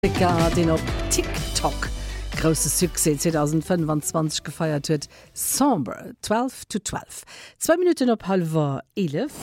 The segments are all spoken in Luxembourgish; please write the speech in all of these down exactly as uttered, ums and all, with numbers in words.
Den op TikTok grosse Suse zwanzig fünfundzwanzig gefeiert huet Sombre zwölf to zwölf. Zwei Minuten op halber elf.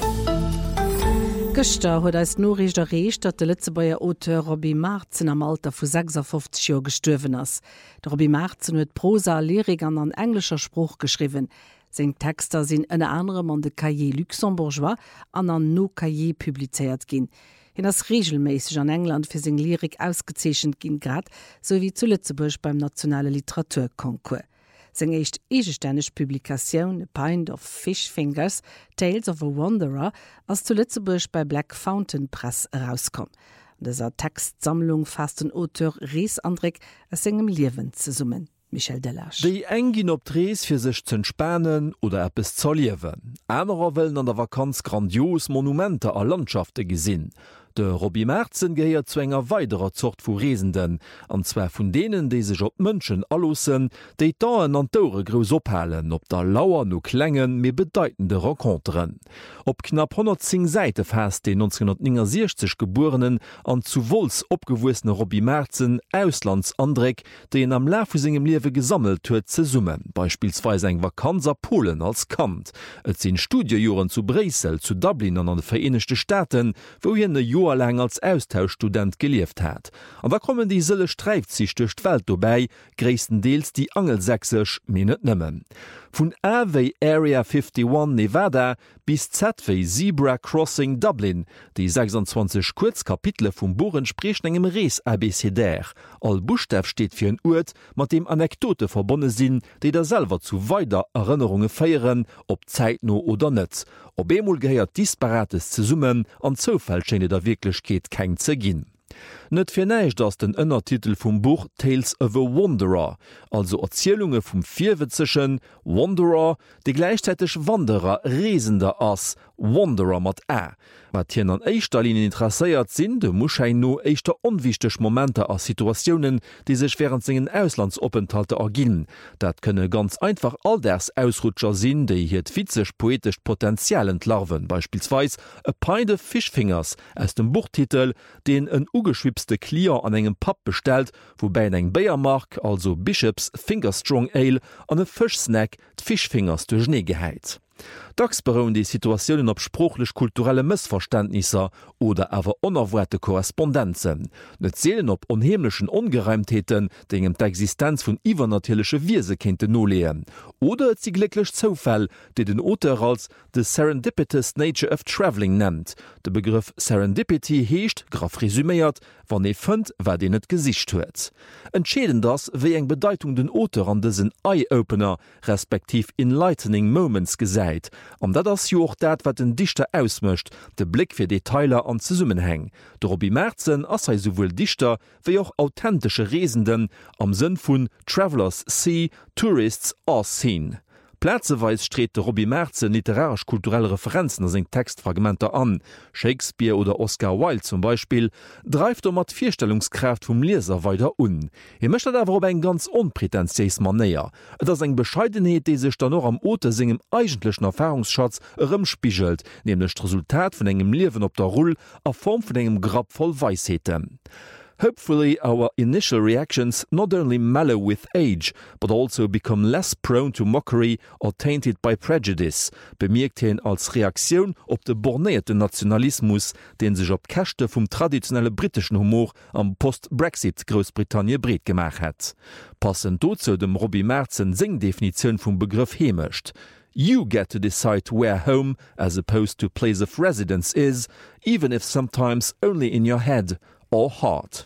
Gëster huet als Norrichcht errecht, dat de Lützebauer Auteur Robbie Marzen am Alter vu sechsundfünfzig Joer gestuerwen ass. De Robbie Marzen huet Prosa, Lyrik an an englischer Spruch geschriwen. Seng Texter sinn ënne anderem an de Cahier Luxembourgeois an an No Cahier publizeiert ginn. Hin ass regelméisseg an England fir seg Lyrik ausgezeechchen ginn grad, sowie zu Lützeburg beim Nationale Literaturkonkurs. Seng echt egestänneg Publikaoun, A Pint of Fish Fingers, Tales of a Wanderer, ass zu Lützeburg bei Black Fountain Press herauskom. Deser Textsammlung fasst den Auteur Rees Andrik ass engem Liewen ze summen. Michel Delage. Dei engin op Drees fir sech ze entspannen oder Appes zerliewen. Änerer wellen an der Vakanz grandios Monumente a Landschafte gesinn. De Robbie Marzen geheiert zu enger weiterer Zort vu Reesenden, anzwer vun denen, déi sech op Mënschen allossen, déi daen an d'Oure grous ophalen, op der Lauer no klengen mé bedeitende Renkonteren. Op knapp hundertzehn Seite fest de neunzehnhundertsechzig geborenen an zu Wols opgewussene Robbie Marzen Auslandsandreck, déi en am Laf vu segem Liewe gesammelt huet ze summen, beispielsweise eng Vakanzer Polen als Kant. Et sinn Studiejoren zu Bresel, zu Dublin an an de Vereinigte Staaten, wo hien e Joer lang als Austauschstudent gelieft hat. An da kommen die Sëlle streift sich durch d'Welt dobei, gréisstendeels die angelsächsech minet nëmmen. Vun A wie Area einundfünfzig Nevada bis Z wie Zebra Crossing Dublin, die sechsundzwanzig Kurzkapitle vum Boren sprechen engem Rees abecedär. All Buchstabe steht fir en Urt, mat dem Anekdote verbonne sinn, déi der selber zu weiter Erinnerunge feieren, ob Zeitno oder net. Ob emul geheiert Disparates ze summen, an zofall schene der Wirklichkeit keng ze ginn. Net fir neicht ass den ënnertitel vum Buch Tales of a Wanderer, also Erzählunge vum Vierwitzeschen Wanderer, de gleichzeitig Wanderer Reesender ass Wanderer mat Ä. Wat hien an éichter Linien interesséiert sinn, de Muschein no éichter onwichtech Momente a Situationen, die sech während segen Auslandsopenthalte erginn. Dat könne ganz einfach all ders Ausrutscher sinn, déi hiet vizech poetisch Potenzial entlarven, beispielsweise A Pint of Fish Fingers aus dem Buchtitel, den en ugeschwipste Klier an engem Pap bestellt, wobei en eng Bayermark, also Bishops Fingerstrong Ale an e Fischsnack d'Fischfingers durch Schnee geheit. Dacks beroen die Situationen op spruchlech-kulturelle Missverständnisser oder awer onerwerte Korrespondenzen. Net seelen op onheimlichen Ungereimtheeten, die engem d'Existenz vun iwwernatierlesche Wiese kente noleen. Oder et sie glücklich Zufall, die den Autor als the serendipitous nature of traveling nennt. Der Begriff Serendipity heescht, graf resümiert, wann e fënnt, wer de net Gesicht huet. Entschäden das, wie eng Bedeutung den Autor an dessen Eye-Opener, respektiv Enlightening Moments gesät. Am dat ass jo och dat wat den Dichter ausmëcht, de Blick fir Detailer an ze summen heng. De Robbie Marzen ass sei sowohl Dichter wie auch authentische Reesenden am Sinn vun Travelers see, Tourists are seen. Plätzeweis street de Robbie Marzen literarisch-kulturelle Referenzen as eng Textfragmenter an. Shakespeare oder Oscar Wilde zum Beispiel dreift um mat Vierstellungskraft vum Leser weiter un. E mëcht awer op eng ganz onprätentiees Manéier. Et ass eng Bescheidenheet, déi sech dann noch am Ote singem eigentlichen Erfahrungsschatz ërëmspiegelt, nämlich d' Resultat vun engem Liewen op der Rull a Form vun engem Grab voll Weisheeten. Hopefully, our initial reactions not only mellow with age, but also become less prone to mockery or tainted by prejudice, bemerkt hin als Reaktion op de bornéete Nationalismus, den sich op Kächte vum traditionelle britischen Humor am Post-Brexit Großbritannien breet gemacht hat. Passend dazu dem Robbie Marzen Singdefinition vum Begriff hemischt. You get to decide where home, as opposed to place of residence is, even if sometimes only in your head or heart.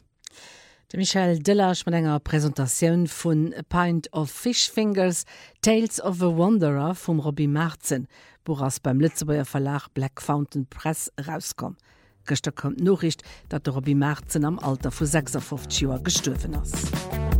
De Michel Delage mat enger Präsentatiun vun A Pint of Fish Fingers, Tales of a Wanderer vum Robbie Marzen, worass beim Lützebauer Verlag Black Fountain Press rauskom. Gëster kommt Norricht, dat de Robbie Marzen am Alter vu sechsundfünfzig Joer gestuerwen ass.